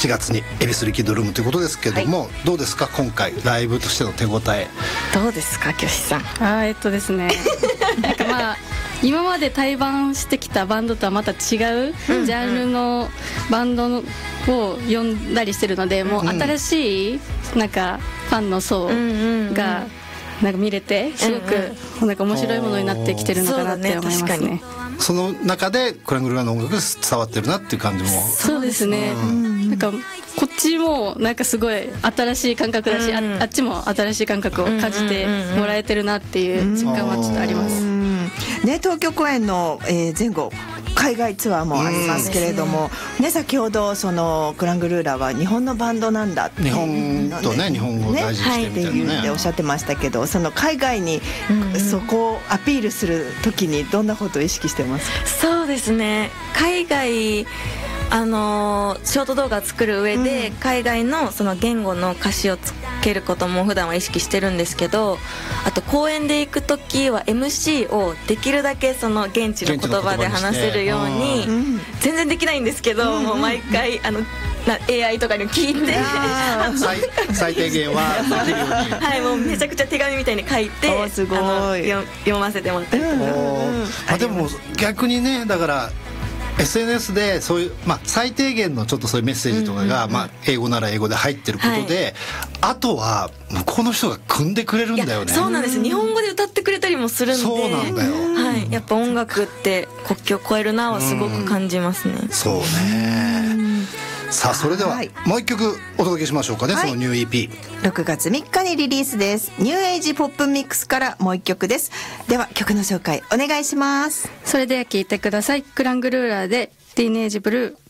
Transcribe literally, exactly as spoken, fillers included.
しがつに恵比寿リキッドルームということですけども、はい、どうですか今回ライブとしての手応え。 どうですかキョシさん。 あえっとですねなんかまあ今まで対バンしてきたバンドとはまた違うジャンルのバンドを呼んだりしてるので、もう新しいなんかファンの層がなんか見れてすごくなんか面白いものになってきてるのかなって思いますね。 その中でクラングルーラーの音楽が伝わってるなっていう感じも。 そうですね、うん、なんかこっちもなんかすごい新しい感覚だし、うん、あ, あっちも新しい感覚を感じてもらえてるなっていう実感はちょっとあります、うんね、東京公演の、えー、前後海外ツアーもありますけれども、ね、先ほどそのクラングルーラーは日本のバンドなんだって日本とね日本語を大事にしてみたいなね、 ね、っておっしゃってましたけど、その海外にそこをアピールするときにどんなことを意識してますか？ そうですね、海外あのショート動画を作る上で、うん、海外のその言語の歌詞をつけることも普段は意識してるんですけど、あと公演で行くときは エムシー をできるだけその現地の言葉で話せるように、全然できないんですけど、うん、もう毎回あのな エーアイ とかに聞いて最, 最低限はできるようにはい、もうめちゃくちゃ手紙みたいに書いてすごいあのよ読ませてもらったりとか、うんうん、 あでも逆にね、だからエスエヌエス でそういう、まあ、最低限のちょっとそういうメッセージとかが、うんうんうん、まあ、英語なら英語で入ってることで、はい、あとは向こうの人が組んでくれるんだよね。 そうなんです、日本語で歌ってくれたりもするんで。 そうなんだよ、 はい、やっぱ音楽って国境を越えるなはすごく感じますね、うん、 そうね。さあそれでは、はい、もう一曲お届けしましょうかね、はい、そのニュー イーピーろくがつみっかにリリースです。ニューエイジポップミックスからもう一曲です。では曲の紹介お願いします。 それでは聴いてください。クラングルーラーでティーネージブルー。